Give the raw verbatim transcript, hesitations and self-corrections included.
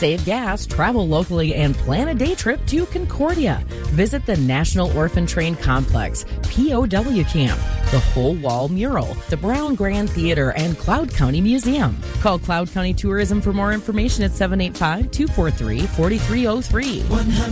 Save gas, travel locally, and plan a day trip to Concordia. Visit the National Orphan Train Complex, P O W Camp, the Whole Wall Mural, the Brown Grand Theater, and Cloud County Museum. Call Cloud County Tourism for more information at seven eight five, two four three, four three zero three.